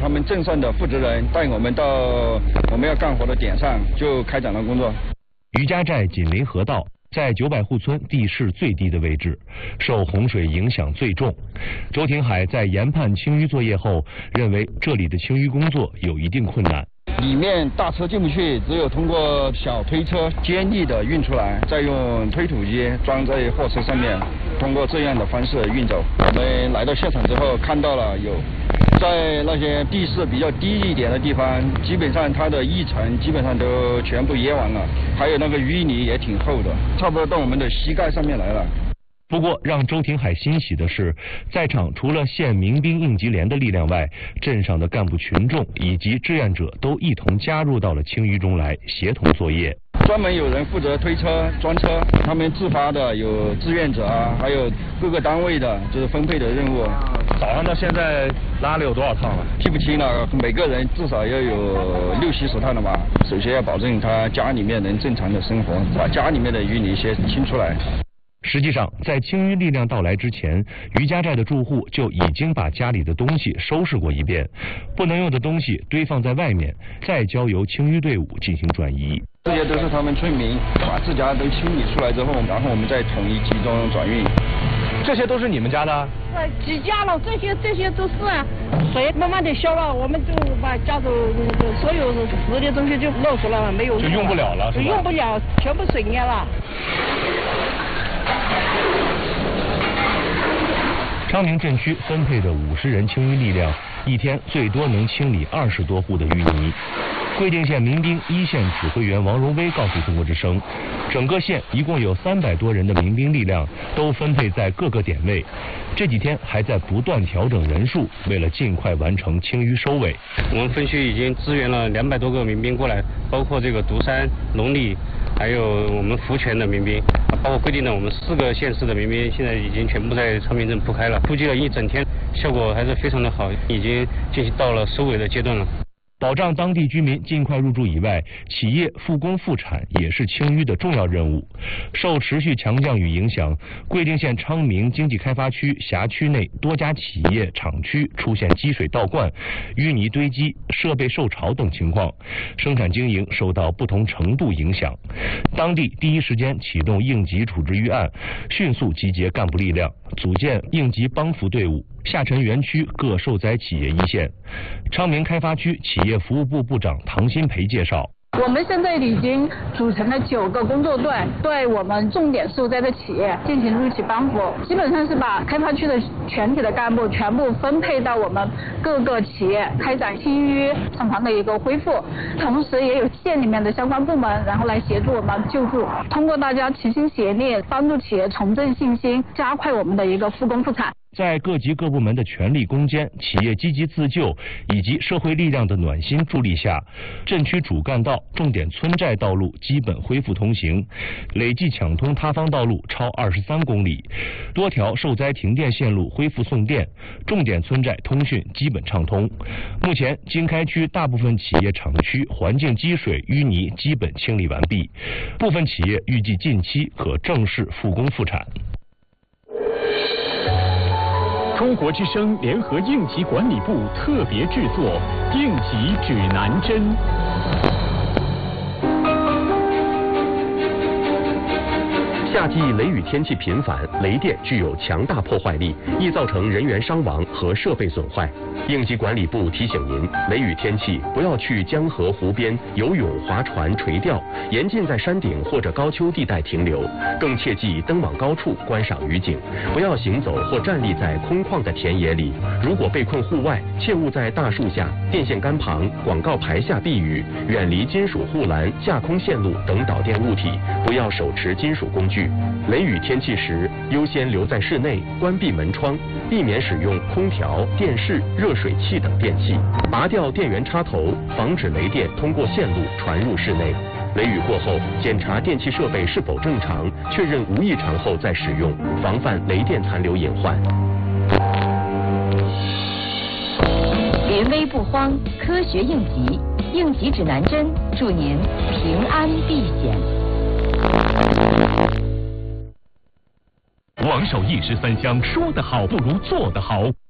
他们镇上的负责人带我们到我们要干活的点上，就开展了工作。 余家寨紧邻河道，在900户村地势最低的位置，受洪水影响最重。周廷海在研判清淤作业后，认为这里的清淤工作有一定困难。 里面大车进不去，只有通过小推车坚毅的运出来，再用推土机装在货车上面，通过这样的方式运走。我们来到现场之后，看到了有在那些地势比较低一点的地方，基本上它的一层基本上都全部淹完了，还有那个淤泥也挺厚的，差不多到我们的膝盖上面来了。 不过，让周廷海欣喜的是，在场除了县民兵应急连的力量外，镇上的干部群众以及志愿者都一同加入到了清淤中来，协同作业。 专门有人负责推车、装车，他们自发的有志愿者啊，还有各个单位的，就是分配的任务。 早上到现在拉了有多少趟了？ 记不清了，每个人至少要有60-70趟了吧。首先要保证他家里面能正常的生活，把家里面的淤泥先清出来。 实际上，在清淤力量到来之前，余家寨的住户就已经把家里的东西收拾过一遍，不能用的东西堆放在外面，再交由清淤队伍进行转移。 这些都是他们村民把自家都清理出来之后，然后我们再统一集中转运。 这些都是你们家的？ 几家了，这些都是啊。水慢慢的消了，我们就把家里所有湿的东西就漏出来了，没有就用不了了，是吧？ 用不了，全部水淹了。 昌明镇区分配的50人清淤力量，一天最多能清理20多户的淤泥。贵定县民兵一线指挥员王荣威告诉中国之声，整个县一共有300多人的民兵力量，都分配在各个点位。这几天还在不断调整人数，为了尽快完成清淤收尾。 我们分区已经支援了200多个民兵过来，包括这个独山、龙里，还有我们福泉的民兵，包括贵定的我们4个县市的民兵，现在已经全部在昌明镇铺开了，布置了一整天，效果还是非常的好，已经进行到了收尾的阶段了。 保障当地居民尽快入住以外，企业复工复产也是清淤的重要任务。受持续强降雨影响，贵定县昌明经济开发区辖区内多家企业厂区出现积水倒灌、淤泥堆积、设备受潮等情况，生产经营受到不同程度影响。当地第一时间启动应急处置预案，迅速集结干部力量，组建应急帮扶队伍，下沉园区各受灾企业一线。昌明开发区企业服务部部长唐新培介绍， 我们现在已经组成了9个工作队，对我们重点受灾的企业进行入企帮扶，基本上是把开发区的全体的干部全部分配到我们各个企业，开展清淤厂房的一个恢复，同时也有县里面的相关部门，然后来协助我们救助，通过大家齐心协力，帮助企业重振信心，加快我们的一个复工复产。 在各级各部门的全力攻坚、企业积极自救以及社会力量的暖心助力下，镇区主干道、重点村寨道路基本恢复通行，累计抢通塌方道路超23公里，多条受灾停电线路恢复送电，重点村寨通讯基本畅通。目前，经开区大部分企业厂区环境积水、淤泥基本清理完毕，部分企业预计近期可正式复工复产。 中国之声联合应急管理部特别制作《应急指南针》。 夏季雷雨天气频繁，雷电具有强大破坏力，易造成人员伤亡和设备损坏。应急管理部提醒您，雷雨天气不要去江河湖边游泳、划船、垂钓，严禁在山顶或者高丘地带停留，更切忌登往高处观赏雨景，不要行走或站立在空旷的田野里。如果被困户外，切勿在大树下、电线杆旁、广告牌下避雨，远离金属护栏、架空线路等导电物体，不要手持金属工具。雷雨天气时，优先留在室内，关闭门窗，避免使用空调、电视、热水器等电器，拔掉电源插头，防止雷电通过线路传入室内。雷雨过后，检查电器设备是否正常，确认无异常后再使用，防范雷电残留隐患。 临危不慌，科学应急，应急指南针，祝您平安避险。 王守一时三香，说得好不如做得好。